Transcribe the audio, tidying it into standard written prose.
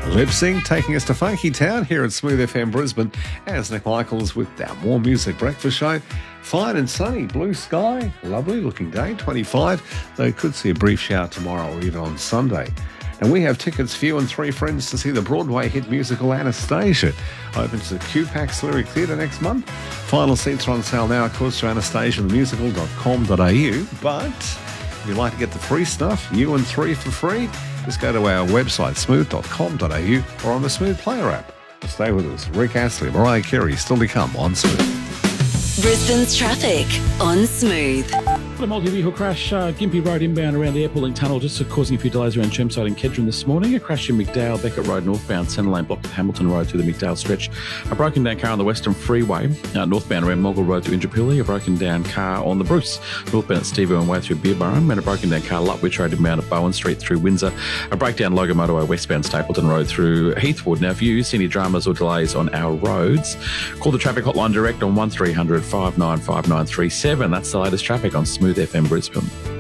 Lip Sync taking us to Funky Town here at Smooth FM Brisbane as Nick Michaels with our More Music Breakfast Show. Fine and sunny, blue sky, lovely looking day, 25, though could see a brief shower tomorrow or even on Sunday. And we have tickets for you and three friends to see the Broadway hit musical Anastasia. Opens at QPAX Lyric Theatre next month. Final seats are on sale now, of course, through anastasiathemusical.com.au. But if you'd like to get the free stuff, you and three for free, just go to our website, smooth.com.au, or on the Smooth Player app. Stay with us. Rick Astley, Mariah Carey, still to come on Smooth. Brisbane's traffic on Smooth. A multi-vehicle crash, Gympie Road inbound around the Airport Link Tunnel, just causing a few delays around Chermside and Kedron this morning. A crash in McDowell, Beckett Road northbound, Centre Lane blocked at Hamilton Road through the McDowell stretch. A broken down car on the Western Freeway, northbound around Moggill Road to Indooroopilly. A broken down car on the Bruce, northbound at Stevie and way through Beerburrum. And a broken down car Lutwich Road inbound at Bowen Street through Windsor. A breakdown Logan Motorway westbound Stapleton Road through Heathwood. Now, if you see any dramas or delays on our roads, call the traffic hotline direct on 1300 595937. That's the latest traffic on Smooth FM Brisbane.